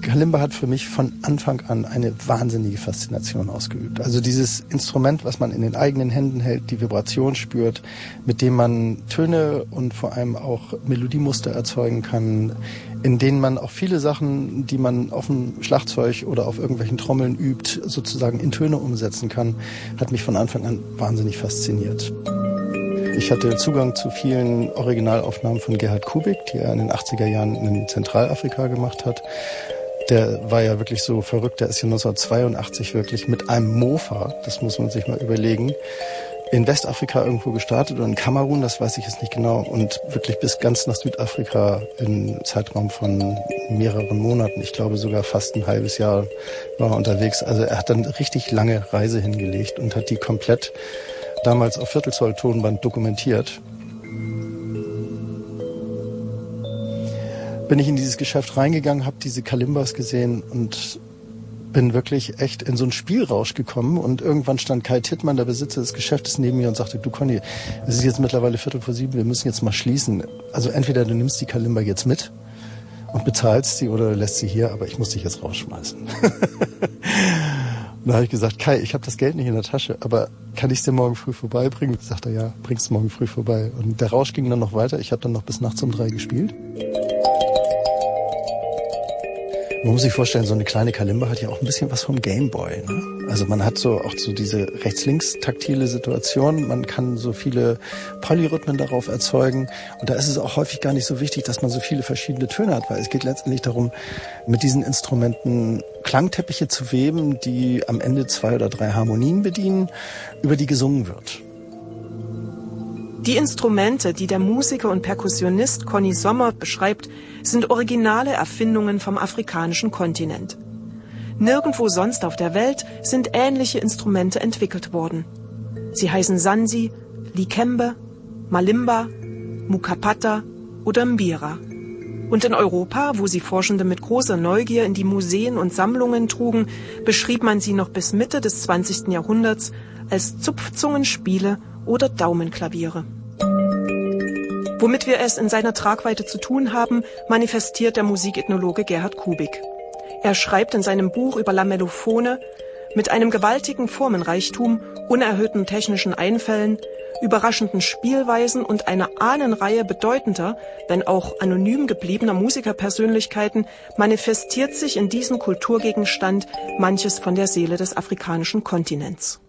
Kalimba hat für mich von Anfang an eine wahnsinnige Faszination ausgeübt. Also dieses Instrument, was man in den eigenen Händen hält, die Vibration spürt, mit dem man Töne und vor allem auch Melodiemuster erzeugen kann, in denen man auch viele Sachen, die man auf dem Schlagzeug oder auf irgendwelchen Trommeln übt, sozusagen in Töne umsetzen kann, hat mich von Anfang an wahnsinnig fasziniert. Ich hatte Zugang zu vielen Originalaufnahmen von Gerhard Kubik, die er in den 80er Jahren in Zentralafrika gemacht hat. Der war ja wirklich so verrückt, der ist ja 1982 wirklich mit einem Mofa, das muss man sich mal überlegen, in Westafrika irgendwo gestartet oder in Kamerun, das weiß ich jetzt nicht genau, und wirklich bis ganz nach Südafrika im Zeitraum von mehreren Monaten, ich glaube sogar fast ein halbes Jahr war er unterwegs. Also er hat dann eine richtig lange Reise hingelegt und hat die komplett damals auf Viertelzoll-Tonband dokumentiert. Bin ich in dieses Geschäft reingegangen, habe diese Kalimbas gesehen und bin wirklich echt in so einen Spielrausch gekommen. Und irgendwann stand Kai Tittmann, der Besitzer des Geschäftes, neben mir und sagte, du Conny, es ist jetzt mittlerweile 6:45, wir müssen jetzt mal schließen. Also entweder du nimmst die Kalimba jetzt mit und bezahlst sie oder lässt sie hier, aber ich muss dich jetzt rausschmeißen. Und da habe ich gesagt, Kai, ich habe das Geld nicht in der Tasche, aber kann ich es dir morgen früh vorbeibringen? Und sagt er, ja, bring's morgen früh vorbei. Und der Rausch ging dann noch weiter. Ich habe dann noch bis nachts um 3 gespielt. Man muss sich vorstellen, so eine kleine Kalimba hat ja auch ein bisschen was vom Gameboy, ne? Also man hat so auch so diese rechts-links-taktile Situation, man kann so viele Polyrhythmen darauf erzeugen und da ist es auch häufig gar nicht so wichtig, dass man so viele verschiedene Töne hat, weil es geht letztendlich darum, mit diesen Instrumenten Klangteppiche zu weben, die am Ende 2 oder 3 Harmonien bedienen, über die gesungen wird. Die Instrumente, die der Musiker und Perkussionist Conny Sommer beschreibt, sind originale Erfindungen vom afrikanischen Kontinent. Nirgendwo sonst auf der Welt sind ähnliche Instrumente entwickelt worden. Sie heißen Sansi, Likembe, Malimba, Mukapata oder Mbira. Und in Europa, wo sie Forschende mit großer Neugier in die Museen und Sammlungen trugen, beschrieb man sie noch bis Mitte des 20. Jahrhunderts als Zupfzungenspiele oder Daumenklaviere. Womit wir es in seiner Tragweite zu tun haben, manifestiert der Musikethnologe Gerhard Kubik. Er schreibt in seinem Buch über Lamellophone, mit einem gewaltigen Formenreichtum, unerhöhten technischen Einfällen, überraschenden Spielweisen und einer Ahnenreihe bedeutender, wenn auch anonym gebliebener Musikerpersönlichkeiten, manifestiert sich in diesem Kulturgegenstand manches von der Seele des afrikanischen Kontinents.